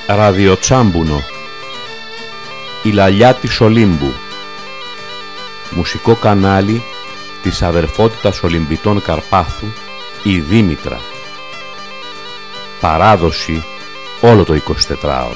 Ραδιοτσάμπουνο. Η λαλιά της Ολύμπου. Μουσικό κανάλι της αδερφότητας Ολυμπητών Καρπάθου, η Δήμητρα. Παράδοση όλο το 24ωρο.